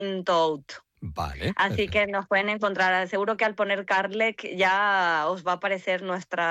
Tout. Vale. Así Perfecto. que nos pueden encontrar. Seguro que al poner Carlec ya os va a aparecer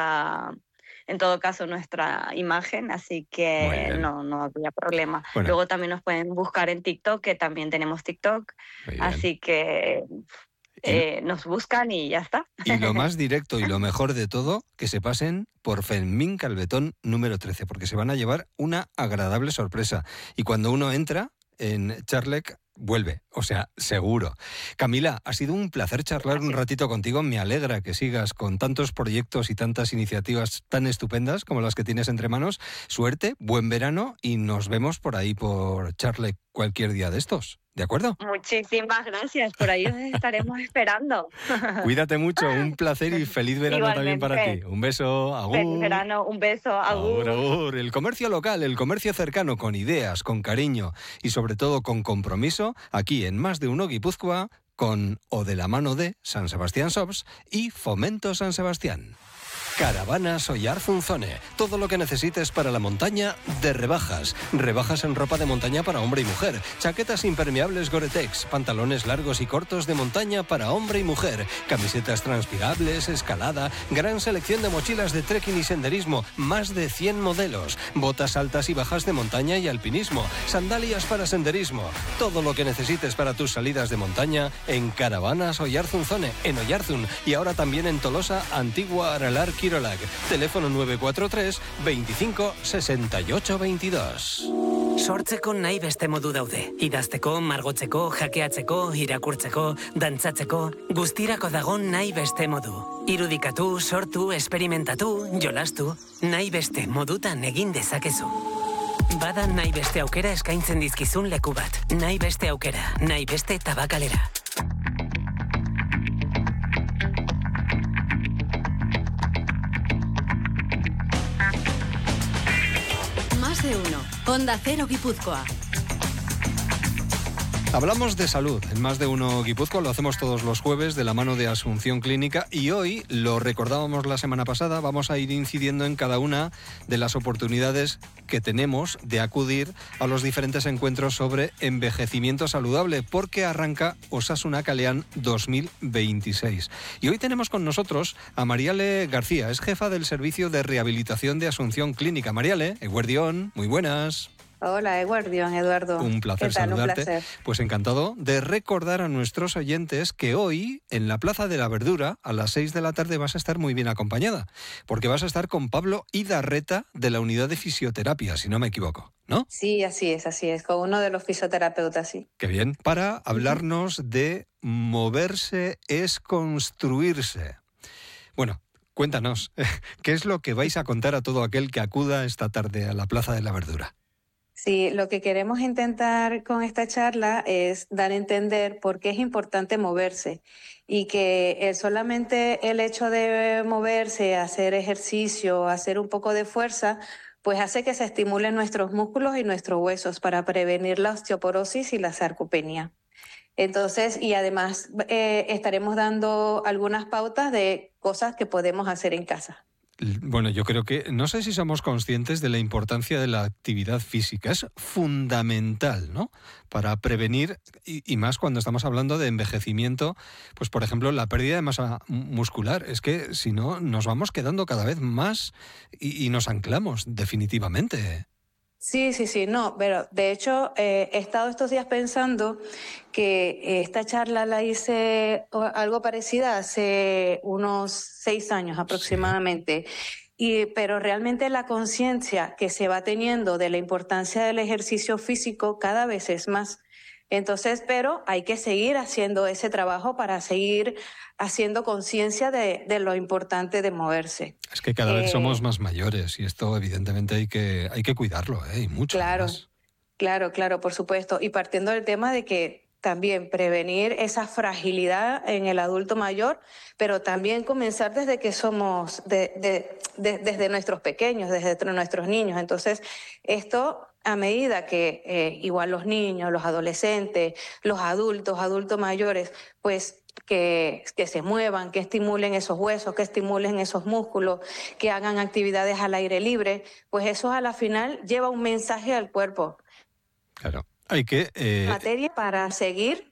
en todo caso, nuestra imagen, así Muy que bien. no habría problema. Bueno. Luego también nos pueden buscar en TikTok, que también tenemos TikTok, Muy bien. así que nos buscan y ya está. Y lo más directo y lo mejor de todo, que se pasen por Fermín Calvetón número 13, porque se van a llevar una agradable sorpresa. Y cuando uno entra en Charlec, vuelve, o sea, seguro. Camila, ha sido un placer charlar un ratito contigo. Me alegra que sigas con tantos proyectos y tantas iniciativas tan estupendas como las que tienes entre manos. Suerte, buen verano y nos vemos por ahí por Charlec cualquier día de estos. ¿De acuerdo? Muchísimas gracias, por ahí os estaremos esperando. Cuídate mucho, un placer y feliz verano. Igualmente. También para ti. Un beso, agur. Feliz verano, un beso, agur. Agur. El comercio local, el comercio cercano, con ideas, con cariño y sobre todo con compromiso, aquí en Más de Uno Guipúzcoa, con o de la mano de San Sebastián Shops y Fomento San Sebastián. Caravanas Oyarzunzone. Todo lo que necesites para la montaña de rebajas. Rebajas en ropa de montaña para hombre y mujer. Chaquetas impermeables Gore-Tex. Pantalones largos y cortos de montaña para hombre y mujer. Camisetas transpirables, escalada. Gran selección de mochilas de trekking y senderismo. Más de 100 modelos. Botas altas y bajas de montaña y alpinismo. Sandalias para senderismo. Todo lo que necesites para tus salidas de montaña en Caravanas Oyarzunzone. En Oyarzun. Y ahora también en Tolosa, Antigua, Aralar, Kirolak. Teléfono 943 25 68 22. Sortzeko nahi beste modu daude. Idazteko, margotzeko, jakeatzeko, irakurtzeko, dantzatzeko, guztirako dago nahi beste modu. Irudikatu, sortu, esperimentatu, jolastu, nahi beste modutan egin dezakezu. Bada nahi beste aukera eskaintzen dizkizun leku bat. Nahi beste aukera, nahi beste tabakalera. Más de uno. Onda Cero Guipúzcoa. Hablamos de salud en Más de Uno Guipúzcoa, lo hacemos todos los jueves de la mano de Asunción Clínica y hoy, lo recordábamos la semana pasada, vamos a ir incidiendo en cada una de las oportunidades que tenemos de acudir a los diferentes encuentros sobre envejecimiento saludable, porque arranca Osasuna Kalean 2026. Y hoy tenemos con nosotros a Mariale García, es jefa del Servicio de Rehabilitación de Asunción Clínica. Mariale, eguerdión, muy buenas. Hola, eguerdión, Eduardo. Un placer saludarte. Un placer. Pues encantado de recordar a nuestros oyentes que hoy en la Plaza de la Verdura a las 6 de la tarde vas a estar muy bien acompañada, porque vas a estar con Pablo Idarreta de la Unidad de Fisioterapia, si no me equivoco, ¿no? Sí, así es, con uno de los fisioterapeutas, sí. Qué bien. Para hablarnos de moverse es construirse. Bueno, cuéntanos, ¿qué es lo que vais a contar a todo aquel que acuda esta tarde a la Plaza de la Verdura? Sí, lo que queremos intentar con esta charla es dar a entender por qué es importante moverse y que solamente el hecho de moverse, hacer ejercicio, hacer un poco de fuerza, pues hace que se estimulen nuestros músculos y nuestros huesos para prevenir la osteoporosis y la sarcopenia. Entonces, y además estaremos dando algunas pautas de cosas que podemos hacer en casa. Bueno, yo creo que, no sé si somos conscientes de la importancia de la actividad física. Es fundamental, ¿no? Para prevenir, y más cuando estamos hablando de envejecimiento, pues por ejemplo, la pérdida de masa muscular. Es que si no, nos vamos quedando cada vez más y nos anclamos definitivamente. Sí, no, pero de hecho he estado estos días pensando que esta charla la hice algo parecida hace unos 6 años aproximadamente, pero realmente la conciencia que se va teniendo de la importancia del ejercicio físico cada vez es más. Entonces, pero hay que seguir haciendo ese trabajo para seguir haciendo conciencia de lo importante de moverse. Es que cada vez somos más mayores y esto evidentemente hay que cuidarlo, y mucho más. Claro, por supuesto. Y partiendo del tema de que también prevenir esa fragilidad en el adulto mayor, pero también comenzar desde que somos, desde nuestros pequeños, desde nuestros niños. Entonces, esto a medida que igual los niños, los adolescentes, los adultos mayores, pues que se muevan, que estimulen esos huesos, que estimulen esos músculos, que hagan actividades al aire libre, pues eso a la final lleva un mensaje al cuerpo. Claro. Hay que... Materia para seguir